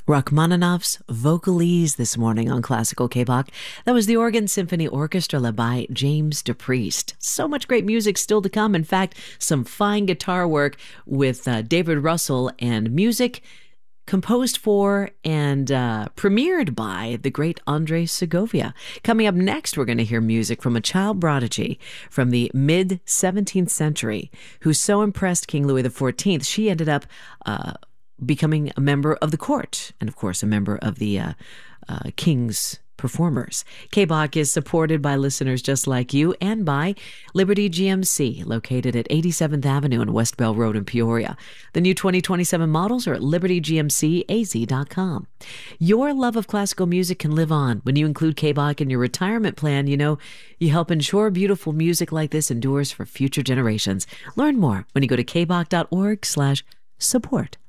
Rachmaninoff's Vocalese this morning on Classical K-Bach. That was the Oregon Symphony Orchestra led by James DePriest. So much great music still to come. In fact, some fine guitar work with David Russell and music composed for and premiered by the great Andres Segovia. Coming up next, we're going to hear music from a child prodigy from the mid-17th century who so impressed King Louis XIV, she ended up becoming a member of the court and, of course, a member of the King's Performers. K-Bach is supported by listeners just like you and by Liberty GMC, located at 87th Avenue and West Bell Road in Peoria. The new 2027 models are at libertygmcaz.com. Your love of classical music can live on when you include K-Bach in your retirement plan. You know, you help ensure beautiful music like this endures for future generations. Learn more when you go to kbach.org/support.